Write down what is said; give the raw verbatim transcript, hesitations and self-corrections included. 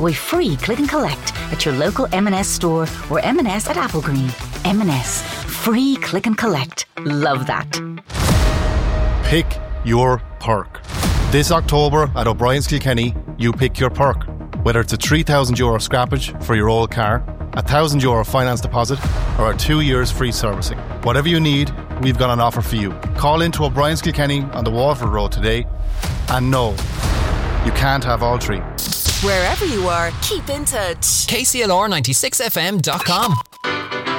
with free click and collect at your local M and S store or M and S at Applegreen. M and S. Free click and collect. Love that. Pick your perk. This October at O'Brien's Kilkenny, you pick your perk. Whether it's a three thousand euro scrappage for your old car, a one thousand euro finance deposit, or a two years free servicing. Whatever you need, we've got an offer for you. Call into O'Brien's Kilkenny on the Waterford Road today. And no, you can't have all three. Wherever you are, keep in touch. K C L R ninety-six F M dot com.